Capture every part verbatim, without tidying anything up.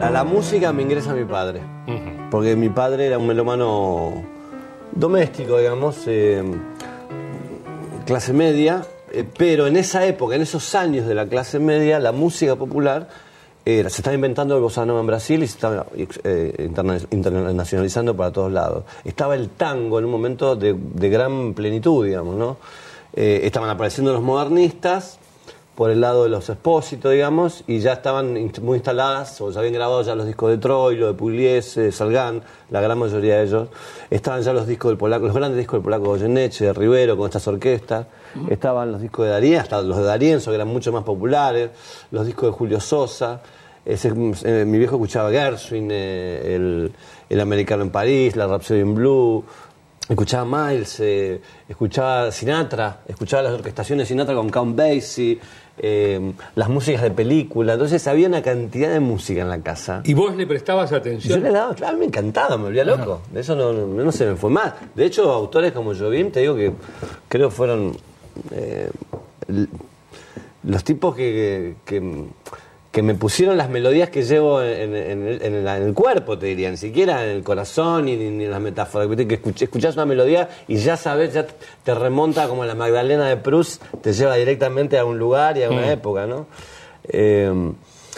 A la música me ingresa mi padre, uh-huh. porque mi padre era un melómano doméstico, digamos, eh, clase media, eh, pero en esa época, en esos años de la clase media, la música popular era, se estaba inventando el bossa nova en Brasil y se estaba eh, interna, internacionalizando para todos lados. Estaba el tango en un momento de, de gran plenitud, digamos, ¿no? Eh, estaban apareciendo los modernistas por el lado de los Expósitos, digamos, y ya estaban muy instaladas, o ya habían grabado ya los discos de Troilo, de Pugliese, de Salgán, la gran mayoría de ellos. Estaban ya los discos del polaco, los grandes discos del polaco Goyeneche, de Rivero, con estas orquestas. Uh-huh. Estaban los discos de Darien, hasta los de D'Arienzo, que eran mucho más populares, los discos de Julio Sosa. Ese, eh, mi viejo escuchaba Gershwin, eh, el, el Americano en París, la Rhapsody in Blue. Escuchaba Miles, eh, escuchaba Sinatra, escuchaba las orquestaciones de Sinatra con Count Basie, eh, las músicas de película. Entonces había una cantidad de música en la casa. ¿Y vos le prestabas atención? Yo le daba, claro, me encantaba, me volvía loco. De eso no, no, no se me fue más. De hecho, autores como Jobim, te digo que creo fueron eh, los tipos que... que, que que me pusieron las melodías que llevo en, en, en, en, la, en el cuerpo, te diría, ni siquiera en el corazón ni, ni en las metáforas. Que escuch, escuchás una melodía y ya sabes, ya te remonta como la Magdalena de Proust, te lleva directamente a un lugar y a una mm. época, ¿no? Eh,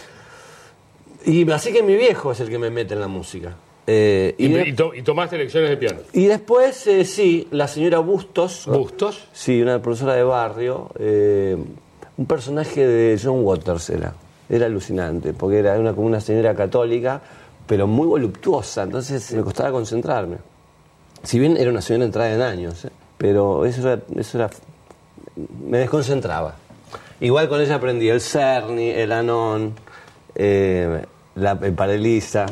y así que mi viejo es el que me mete en la música. Eh, y, y, de, y, to, ¿Y tomaste lecciones de piano? Y después, eh, sí, la señora Bustos. ¿Bustos? Sí, una profesora de barrio, eh, un personaje de John Waters era. Era alucinante, porque era una, como una señora católica, pero muy voluptuosa, entonces me costaba concentrarme. Si bien era una señora entrada en años, ¿eh? Pero eso era, eso era... me desconcentraba. Igual con ella aprendí el Cerny, el Anon, eh, la, el Parelisa.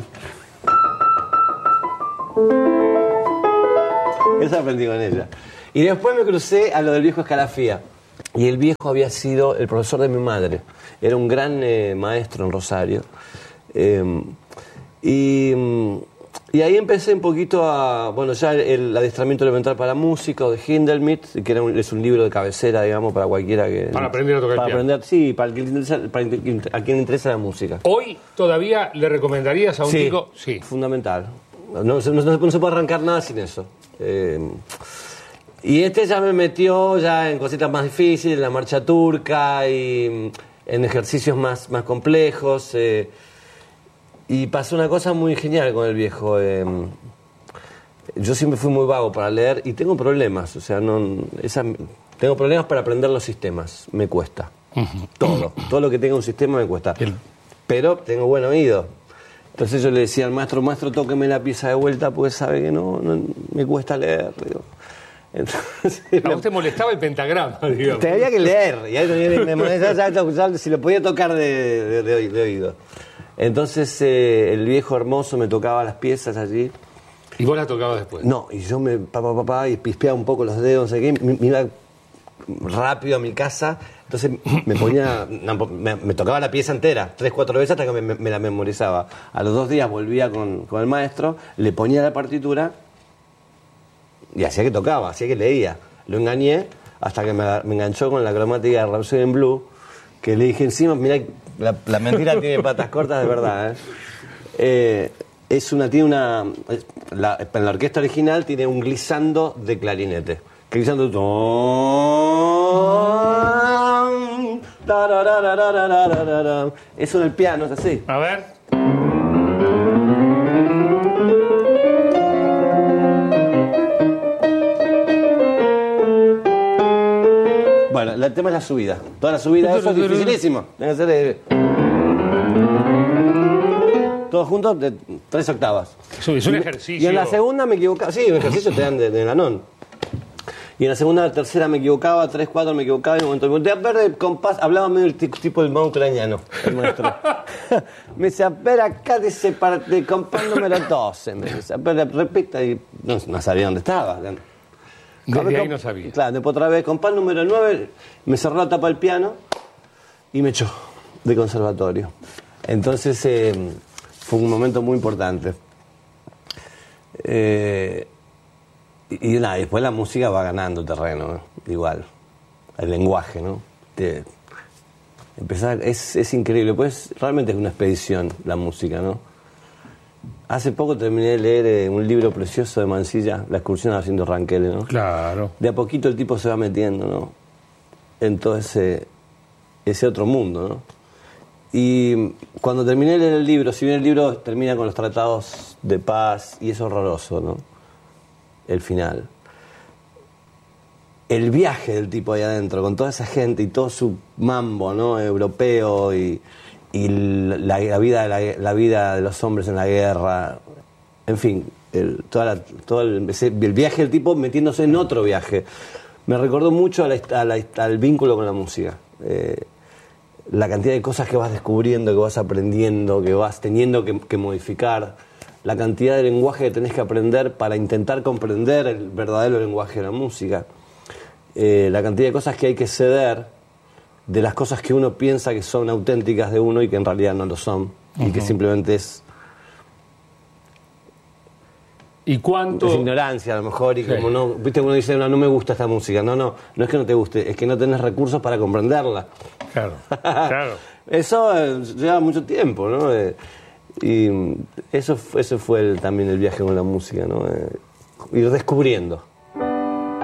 Eso aprendí con ella. Y después me crucé a lo del viejo Escalafía. Y el viejo había sido el profesor de mi madre. Era un gran eh, maestro en Rosario. Eh, y, y ahí empecé un poquito a... Bueno, ya el, el adiestramiento elemental para músicos de Hindemith, que era un, es un libro de cabecera, digamos, para cualquiera que... Para aprender a tocar para el piano. Aprender, sí, para, el que interesa, para el, a quien le interesa la música. ¿Hoy todavía le recomendarías a un sí, chico? Sí, fundamental. No, no, no, no se puede arrancar nada sin eso. Eh, y este ya me metió ya en cositas más difíciles, en la marcha turca y en ejercicios más, más complejos. Eh, y pasó una cosa muy genial con el viejo. Eh, yo siempre fui muy vago para leer y tengo problemas. O sea, no, esa, tengo problemas para aprender los sistemas. Me cuesta. Uh-huh. Todo. Todo lo que tenga un sistema me cuesta. El... Pero tengo buen oído. Entonces yo le decía al maestro, maestro, tóqueme la pieza de vuelta porque sabe que no, no me cuesta leer. Digo. Entonces, a vos te molestaba el pentagrama, digamos. Tenía que leer, y ahí me, me, ya, ya, ya, si lo podía tocar de, de, de, de oído. Entonces eh, el viejo hermoso me tocaba las piezas allí. ¿Y vos las tocabas después? No, y yo me papá, papá, y pispeaba un poco los dedos, no sé qué, me, me iba rápido a mi casa, entonces me ponía, me, me tocaba la pieza entera, tres, cuatro veces hasta que me, me la memorizaba. A los dos días volvía con, con el maestro, le ponía la partitura y hacía que tocaba, hacía que leía. Lo engañé hasta que me, me enganchó con la cromática de Rhapsody in Blue, que le dije encima, mirá, la, la mentira tiene patas cortas de verdad, ¿eh? Eh, es una, tiene una, la, en la orquesta original tiene un glissando de clarinete. Que glissando... Eso en el piano es así. A ver... Bueno, el tema es la subida. Toda la subida, eso es dificilísimo. Debe ser de... Todos juntos de tres octavas. Es un, es un ejercicio. Y en la segunda me equivocaba. Sí, un ejercicio te dan de, de Lanón. Y en la segunda, la tercera me equivocaba, tres, cuatro me equivocaba. Y en un momento me pregunté, a ver, el compás, hablaba medio del tipo, tipo del modo ucraniano, el maestro. Me dice, a ver, acá dice, parte, compás número doce. Me dice, a ver, repita. Y no, no sabía dónde estaba. Desde ahí no sabía. Claro, después otra vez, compás número nueve, me cerró la tapa del piano y me echó de conservatorio. Entonces eh, fue un momento muy importante. Eh, y, y nada, después la música va ganando terreno, ¿no? Igual, el lenguaje, ¿no? Te, empezar, es, es increíble, pues realmente es una expedición la música, ¿no? Hace poco terminé de leer eh, un libro precioso de Mansilla, La excursión haciendo Rankele, ¿no? Claro. De a poquito el tipo se va metiendo, ¿no? En todo ese, ese otro mundo, ¿no? Y cuando terminé de leer el libro, si bien el libro termina con los tratados de paz, y es horroroso, ¿no? El final. El viaje del tipo ahí adentro, con toda esa gente y todo su mambo, ¿no? Europeo y, y la, la, vida, la, la vida de los hombres en la guerra, en fin, el, toda la, todo el, ese, el viaje del tipo metiéndose en otro viaje. Me recordó mucho a la, a la, al vínculo con la música. Eh, la cantidad de cosas que vas descubriendo, que vas aprendiendo, que vas teniendo que, que modificar, la cantidad de lenguaje que tenés que aprender para intentar comprender el verdadero lenguaje de la música. Eh, la cantidad de cosas que hay que ceder de las cosas que uno piensa que son auténticas de uno y que en realidad no lo son, uh-huh. y que simplemente es ¿y cuánto? Es ignorancia a lo mejor, y sí. Como no, viste, uno dice, no, no me gusta esta música, no, no, no es que no te guste, es que no tenés recursos para comprenderla. Claro, claro. Eso eh, lleva mucho tiempo, ¿no? Eh, y eso, eso fue el, también el viaje con la música, ¿no? Eh, ir descubriendo.